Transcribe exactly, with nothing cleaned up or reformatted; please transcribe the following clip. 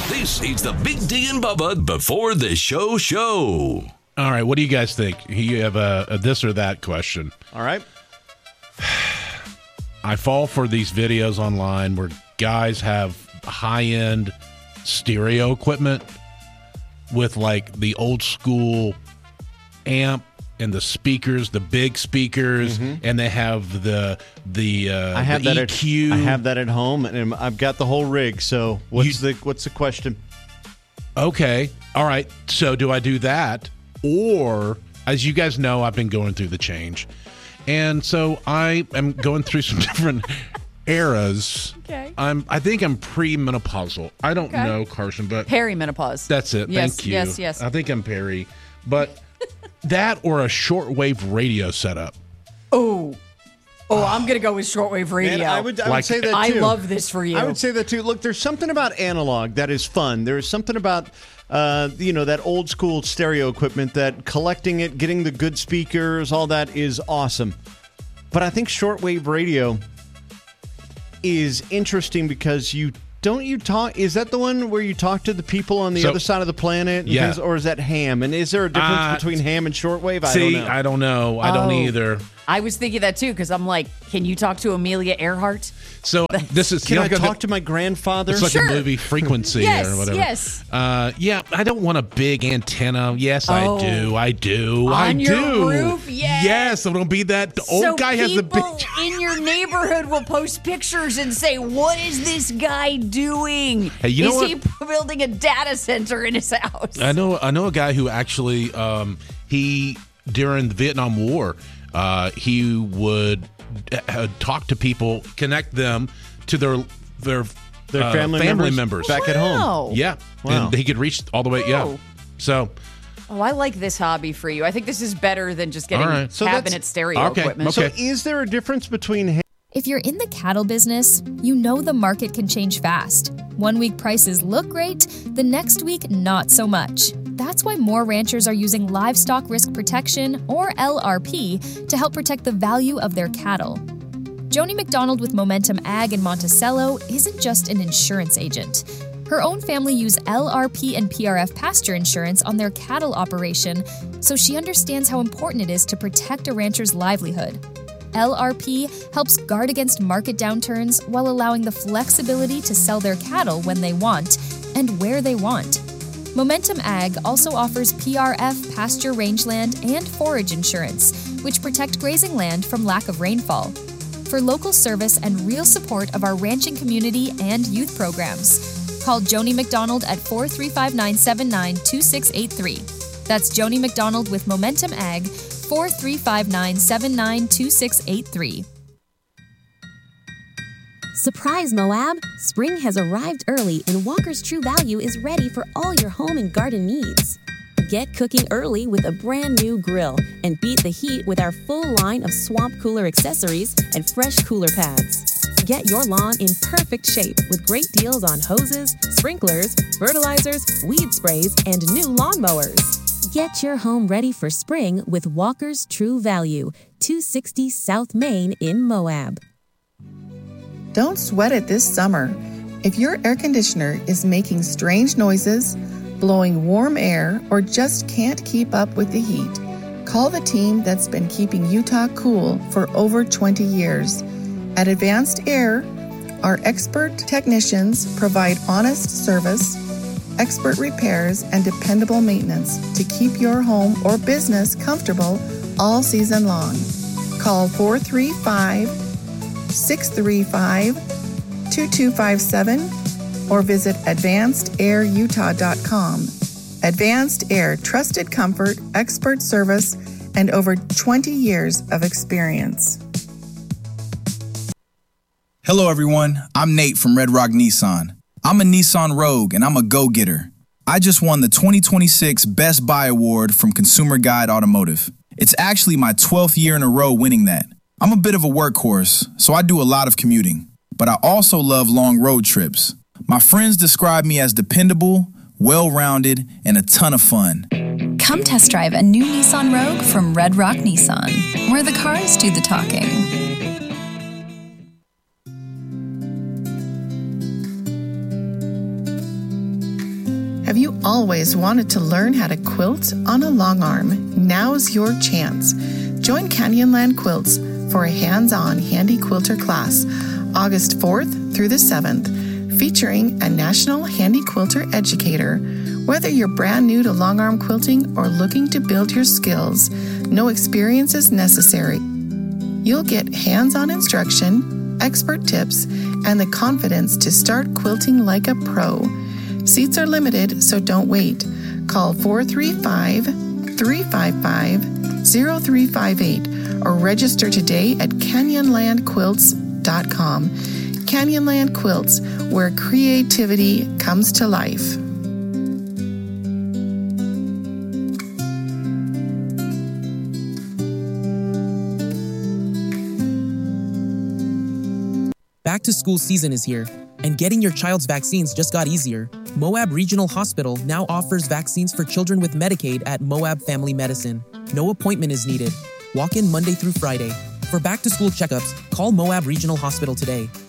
This is the Big D and Bubba Before the Show show. All right, what do you guys think? You have a, a this or that question. All right. I fall for these videos online where guys have high-end stereo equipment with like the old school amp and the speakers, the big speakers, mm-hmm. and they have the the uh, I have the that E Q. At, I have that at home, and I've got the whole rig. So what's you, the what's the question? Okay, all right. So do I do that, or as you guys know, I've been going through the change, and so I am going through some different eras. Okay. I'm. I think I'm pre-menopausal. I don't okay. know, Carson, but perimenopause. That's it. Yes, Thank you. Yes, yes. I think I'm peri, but that or a shortwave radio setup. Oh, oh, I'm gonna go with shortwave radio. Man, I would, I like, would say that too. I love this for you. I would say that too. Look, there's something about analog that is fun. There's something about uh, you know, that old school stereo equipment, that collecting it, getting the good speakers, all that is awesome. But I think shortwave radio is interesting because you don't you talk is that the one where you talk to the people on the so, other side of the planet? Yeah. Things, or is that ham? And is there a difference uh, between ham and shortwave? I see, don't know. I don't know. I don't Oh. either. I was thinking that too because I'm like, can you talk to Amelia Earhart? So this is Can you know, I the- talk to my grandfather? It's like Sure. a movie Frequency Yes, or whatever. yes. Uh, yeah, I don't want a big antenna. Yes, Oh. I do. I do. I On do. your roof? Yes. Yes, I'm gonna be that. The old so guy has the big. people in your neighborhood will post pictures and say, "What is this guy doing? Hey, you know is what? he building a data center in his house?" I know. I know a guy who actually, um, he during the Vietnam War, uh, he would uh, talk to people, connect them to their their Their uh, family, family members, members. back at home. Wow. Yeah, Wow. and he could reach all the way. Yeah, Oh. so. Oh, I like this hobby for you. I think this is better than just getting All right. So cabinet that's- stereo okay, equipment. okay. So is there a difference between ham If you're in the cattle business, you know the market can change fast. One week prices look great, the next week not so much. That's why more ranchers are using Livestock Risk Protection, or L R P, to help protect the value of their cattle. Joni McDonald with Momentum Ag in Monticello isn't just an insurance agent. Her own family use L R P and P R F pasture insurance on their cattle operation, so she understands how important it is to protect a rancher's livelihood. L R P helps guard against market downturns while allowing the flexibility to sell their cattle when they want and where they want. Momentum Ag also offers P R F pasture rangeland and forage insurance, which protect grazing land from lack of rainfall. For local service and real support of our ranching community and youth programs, call Joni McDonald at four three five, nine seven nine, two six eight three. That's Joni McDonald with Momentum Ag, four three five, nine seven nine, two six eight three. Surprise, Moab! Spring has arrived early and Walker's True Value is ready for all your home and garden needs. Get cooking early with a brand new grill and beat the heat with our full line of swamp cooler accessories and fresh cooler pads. Get your lawn in perfect shape with great deals on hoses, sprinklers, fertilizers, weed sprays, and new lawnmowers. Get your home ready for spring with Walker's True Value, two sixty South Main in Moab. Don't sweat it this summer. If your air conditioner is making strange noises, blowing warm air, or just can't keep up with the heat, call the team that's been keeping Utah cool for over twenty years. At Advanced Air, our expert technicians provide honest service, expert repairs, and dependable maintenance to keep your home or business comfortable all season long. Call four three five, six three five, two two five seven or visit advanced air utah dot com. Advanced Air, trusted comfort, expert service, and over twenty years of experience. Hello everyone, I'm Nate from Red Rock Nissan. I'm a Nissan Rogue and I'm a go-getter. I just won the twenty twenty-six Best Buy Award from Consumer Guide Automotive. It's actually my twelfth year in a row winning that. I'm a bit of a workhorse, so I do a lot of commuting. But I also love long road trips. My friends describe me as dependable, well-rounded, and a ton of fun. Come test drive a new Nissan Rogue from Red Rock Nissan, where the cars do the talking. Have you always wanted to learn how to quilt on a long arm? Now's your chance. Join Canyonland Quilts for a hands-on handy quilter class, August fourth through the seventh, featuring a national handy quilter educator. Whether you're brand new to long arm quilting or looking to build your skills, no experience is necessary. You'll get hands-on instruction, expert tips, and the confidence to start quilting like a pro. Seats are limited, so don't wait. Call four three five, three five five, zero three five eight or register today at canyonland quilts dot com. Canyonland Quilts, where creativity comes to life. Back to school season is here, and getting your child's vaccines just got easier. Moab Regional Hospital now offers vaccines for children with Medicaid at Moab Family Medicine. No appointment is needed. Walk in Monday through Friday. For back-to-school checkups, call Moab Regional Hospital today,